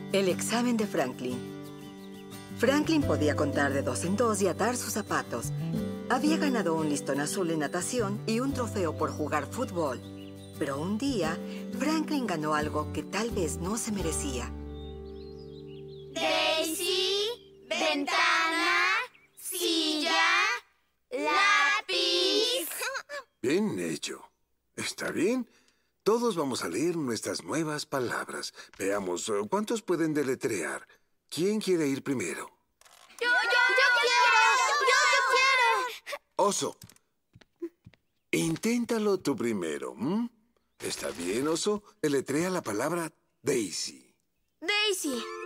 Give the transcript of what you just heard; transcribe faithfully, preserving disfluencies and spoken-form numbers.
El examen de Franklin. Franklin podía contar de dos en dos y atar sus zapatos. Había ganado un listón azul en natación y un trofeo por jugar fútbol. Pero un día, Franklin ganó algo que tal vez no se merecía. Daisy, ventana, silla, lápiz. Bien hecho. ¿Está bien? Todos vamos a leer nuestras nuevas palabras. Veamos, ¿cuántos pueden deletrear? ¿Quién quiere ir primero? ¡Yo, yo, yo quiero! ¡Yo, yo quiero! Oso, inténtalo tú primero. ¿m? ¿Está bien, Oso? Deletrea la palabra Daisy. Daisy.